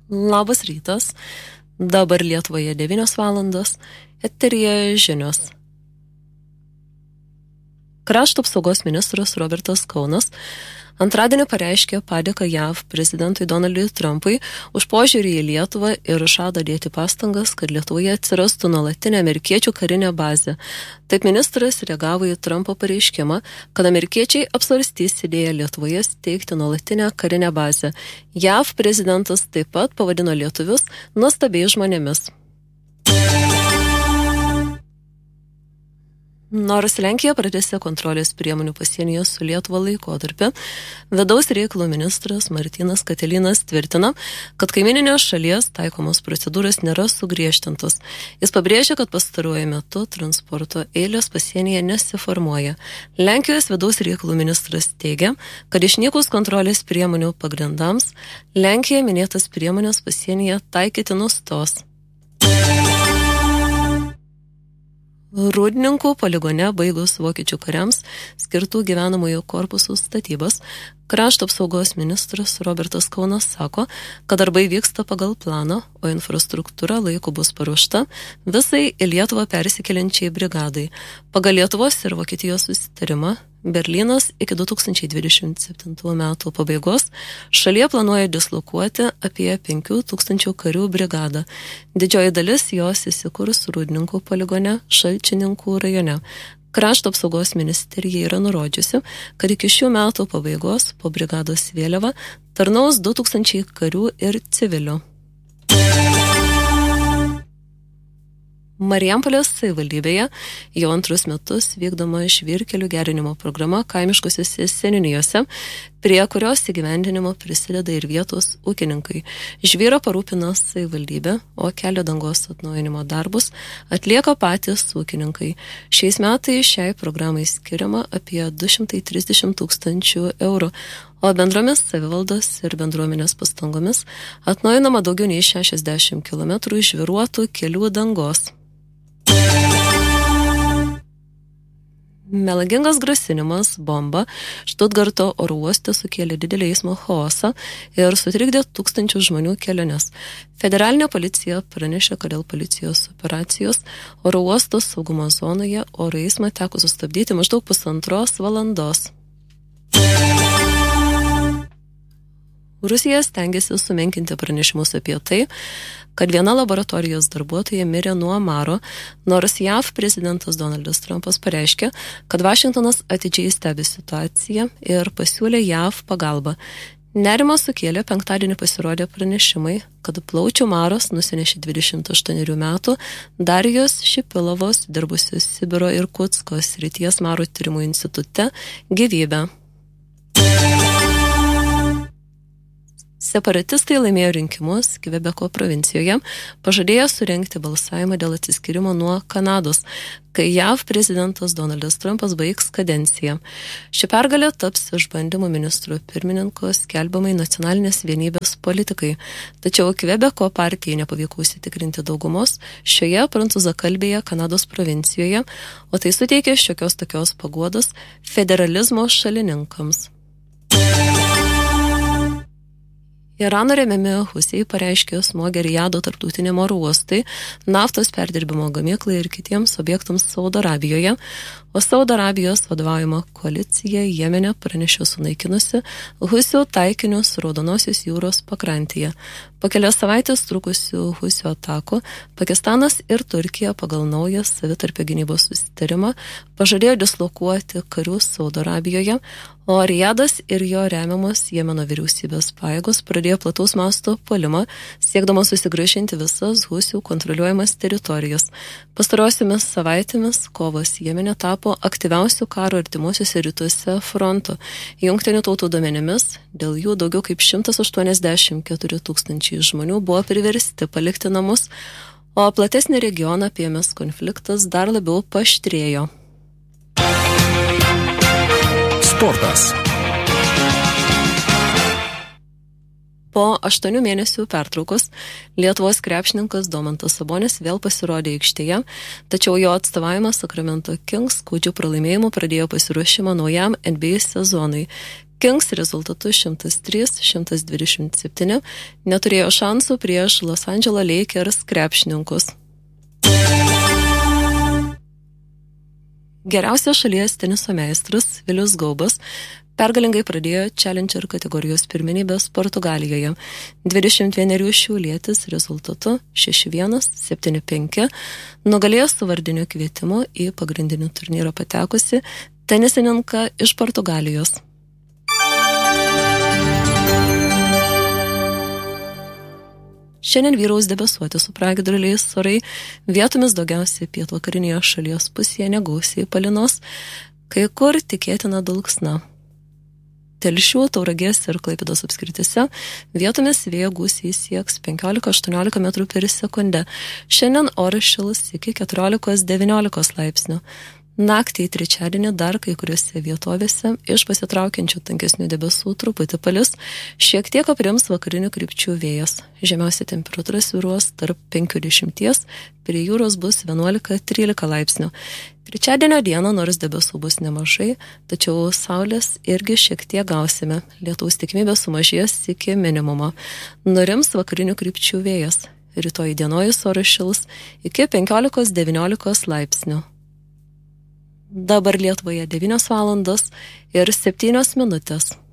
Labas rytas, dabar Lietuvoje 9 valandos, eteryje žinios. Krašto apsaugos ministras Robertas Kaunas antradienį pareiškė padėką JAV prezidentui Donaldui Trumpui už požiūrį į Lietuvą ir žada dėti pastangas, kad Lietuvoje atsirastų nuolatinė amerikiečių karinė bazė. Taip ministras reagavo į Trumpo pareiškimą, kad amerikiečiai apsvarstys idėją Lietuvoje steigti nuolatinę karinę bazę. JAV prezidentas taip pat pavadino lietuvius nuostabiais žmonėmis. Nors Lenkija pratęsė kontrolės priemonių pasienyje su Lietuva laikotarpį, vidaus reikalų ministras Martynas Katilinas tvirtina, kad kaimininės šalies taikomos procedūros nėra sugriežtintos. Jis pabrėžė, kad pastaruoju metu transporto eilės pasienyje nesiformuoja. Lenkijos vidaus reikalų ministras teigia, kad išnykus kontrolės priemonių pagrindams, Lenkija minėtas priemonės pasienyje taikyti nustos. Rūdninkų poligone baigus vokiečių kariams skirtų gyvenamųjų korpusų statybas, krašto apsaugos ministras Robertas Kaunas sako, kad darbai vyksta pagal planą, o infrastruktūra laiku bus paruošta visai į Lietuvą persikeliančiai brigadai. Pagal Lietuvos ir Vokietijos susitarimą Berlynas iki 2027 metų pabaigos šalyje planuoja dislokuoti apie 5000 karių brigadą. Didžioji dalis jos įsikurs Rūdninkų poligone Šalčininkų rajone. Krašto apsaugos ministerija yra nurodžiusi, kad iki šių metų pabaigos po brigados vėliava tarnaus 2000 karių ir civilių. Marijampolės savivaldybėje jau antrus metus vykdoma žvyrkelių gerinimo programa kaimiškosiuose seniūnijose, prie kurios įgyvendinimo prisideda ir vietos ūkininkai. Žvyrą parūpina savivaldybė, o kelio dangos atnaujinimo darbus atlieka patys ūkininkai. Šiais metais šiai programai skiriama apie 230 000 eurų, o bendromis savivaldos ir bendruomenės pastangomis atnaujinama daugiau nei 60 km žvyruotų kelių dangos. Melagingas grasinimas bomba Štutgarto oro uoste sukėlė didelį eismo chaosą ir sutrikdė tūkstančių žmonių keliones. Federalinė policija pranešė, kad dėl policijos operacijos oro uosto saugumo zonoje oro eismą teko sustabdyti maždaug 1,5 valandos. Rusija stengiasi sumenkinti pranešimus apie tai, kad viena laboratorijos darbuotoja mirė nuo maro, nors JAV prezidentas Donaldas Trumpas pareiškė, kad Vašingtonas atidžiai stebi situaciją ir pasiūlė JAV pagalbą. Nerimo sukėlė penktadienį pasirodė pranešimai, kad plaučių maras nusinešė 28 metų Darijos Šipilovos, dirbusios Sibiro ir Kutsko srities maro tyrimų institute, gyvybę. Separatistai laimėjo rinkimus Kvebeko provincijoje, pažadėjo surengti balsavimą dėl atsiskyrimo nuo Kanados, kai JAV prezidentas Donaldas Trumpas baigs kadenciją. Ši pergalė taps išbandymu ministro pirmininko skelbiamai nacionalinės vienybės politikai. Tačiau Kvebeko partijai nepavyko užsitikrinti daugumos šioje prancūzakalbėje Kanados provincijoje, o tai suteikė šiokios tokios paguodos federalizmo šalininkams. Irano remiami Husiai pareiškė smogę Rijado tarptautiniam oro uostui, naftos perdirbimo gamyklai ir kitiems objektams Saudo Arabijoje, o Saudo Arabijos vadovaujama koalicija Jemene pranešė sunaikinusi Husių taikinius Raudonosios jūros pakrantėje. Po kelias savaitės trukusių Husių atakų Pakistanas ir Turkija pagal naują savitarpio gynybos susitarimą pažadėjo dislokuoti karius Saudo Arabijoje, o Rijadas ir jo remiamos Jemeno vyriausybės pajėgos pradėjo plataus masto puolimą, siekdamos susigrąžinti visas Husių kontroliuojamas teritorijas. Pastarosiomis savaitėmis kovos Jemene tapo aktyviausių karo artimuosiuose rytuose frontu. Jungtinių tautų duomenimis dėl jų daugiau kaip 184 000 žmonių buvo priversti palikti namus, o platesnį regioną apėmęs konfliktas dar labiau paaštrėjo. Sportas. Po 8 mėnesių pertraukos Lietuvos krepšininkas Domantas Sabonis vėl pasirodė aikštėje, tačiau jo atstovavimas Sacramento Kings skaudžiu pralaimėjimu pradėjo pasiruošimą naujam NBA sezonui. Kings rezultatu 103-127 neturėjo šansų prieš Los Angeles Lakers krepšininkus. Geriausias šalies teniso meistras Vilius Gaubas pergalingai pradėjo Challenger kategorijos pirmenybės Portugalijoje. 21 šiaulietis rezultatu 6-1, 7-5 nugalėjo su vardiniu kvietimu į pagrindinį turnyrą patekusi tenisininką iš Portugalijos. Šiandien vyraus debesuoti su pragiedruliais orai, vietomis daugiausiai pietvakarinėje šalies pusėje negausiai palynos, kai kur tikėtina dulksna. Telšių, Tauragės ir Klaipėdos apskrityse vietomis vėjo gūsiai sieks 15-18 metrų per sekundę. Šiandien oras šils iki 14-19 laipsnių. Naktį į trečiadienį dar kai kuriuose vietovėse iš pasitraukiančių tankesnių debesų truputį palis, šiek tiek aprims vakarinių krypčių vėjas. Žemiausia temperatūra svyruos tarp 5-10, prie jūros bus 11-13 laipsnių. Trečiadienio dieną nors debesų bus nemažai, tačiau saulės irgi šiek tiek gausime. Lietaus tikimybė sumažės iki minimumo. Nurims vakarinių krypčių vėjas. Rytoj dienojus oras šils iki 15-19 laipsnių. Dabar Lietuvoje 9 valandos ir 7 minutės.